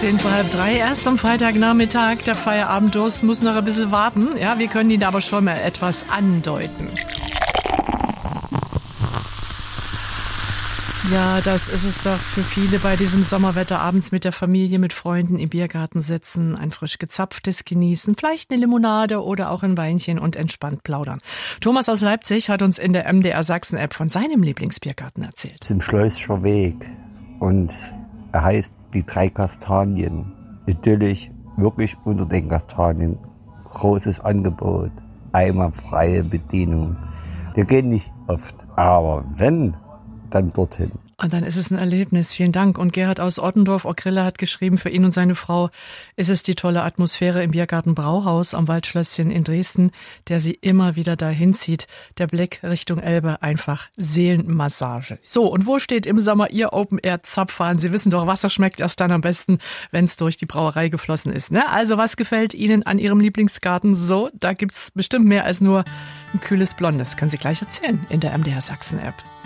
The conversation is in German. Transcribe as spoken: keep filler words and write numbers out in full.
zehn vor halb drei, erst am Freitagnachmittag. Der Feierabenddurst muss noch ein bisschen warten. Ja, wir können ihn aber schon mal etwas andeuten. Ja, das ist es doch für viele bei diesem Sommerwetter, abends mit der Familie, mit Freunden im Biergarten sitzen, ein frisch gezapftes genießen, vielleicht eine Limonade oder auch ein Weinchen und entspannt plaudern. Thomas aus Leipzig hat uns in der M D R Sachsen-App von seinem Lieblingsbiergarten erzählt. Es ist im Schleusischer Weg und er heißt die drei Kastanien. Natürlich wirklich unter den Kastanien. Großes Angebot, einwandfreie Bedienung. Wir gehen nicht oft, aber wenn, dann dorthin. Und dann ist es ein Erlebnis. Vielen Dank. Und Gerhard aus Ottendorf-Ockrilla hat geschrieben, für ihn und seine Frau ist es die tolle Atmosphäre im Biergarten Brauhaus am Waldschlösschen in Dresden, der sie immer wieder dahin zieht. Der Blick Richtung Elbe, einfach Seelenmassage. So, und wo steht im Sommer Ihr Open-Air-Zapfhahn? Sie wissen doch, Wasser schmeckt erst dann am besten, wenn es durch die Brauerei geflossen ist. Ne? Also, was gefällt Ihnen an Ihrem Lieblingsgarten so? Da gibt's bestimmt mehr als nur ein kühles Blondes. Können Sie gleich erzählen in der M D R Sachsen-App.